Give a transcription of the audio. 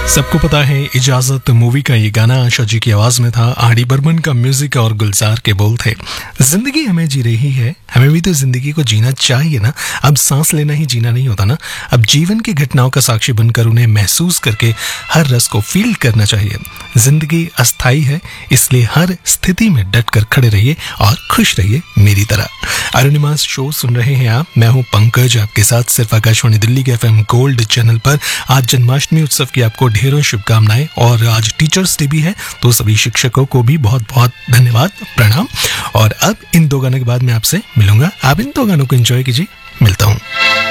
सबको पता है इजाजत मूवी का ये गाना आशा जी की आवाज में था। आर.डी. बर्मन का म्यूजिक और गुलजार के बोल थे। जिंदगी हमें जी रही है, हमें भी तो जिंदगी को जीना चाहिए ना। अब सांस लेना ही जीना नहीं होता ना। अब जीवन की घटनाओं का साक्षी बनकर उन्हें महसूस करके हर रस को फील करना चाहिए। जिंदगी अस्थाई है, इसलिए हर स्थिति में डट कर खड़े रहिए और खुश रहिए मेरी तरह। अरुणिमा शो सुन रहे हैं आप, मैं हूं पंकज आपके साथ सिर्फ आकाशवाणी दिल्ली के FM गोल्ड चैनल पर। आज जन्माष्टमी उत्सव की आपको ढेरों शुभकामनाएं और आज टीचर्स डे भी है, तो सभी शिक्षकों को भी बहुत बहुत धन्यवाद, प्रणाम। और अब इन दो गानों के बाद मैं आपसे मिलूंगा। आप इन दो गानों को एंजॉय कीजिए, मिलता हूं।